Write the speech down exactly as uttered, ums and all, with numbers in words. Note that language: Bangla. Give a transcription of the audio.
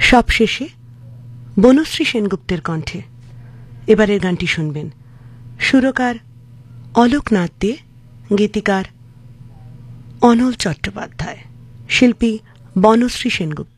সবশেষে বনশ্রী সেনগুপ্তের কণ্ঠে এবারের গানটি শুনবেন। সুরকার অলোক নাথ দে, গীতিকার অনল চট্টোপাধ্যায়, শিল্পী বনশ্রী সেনগুপ্ত।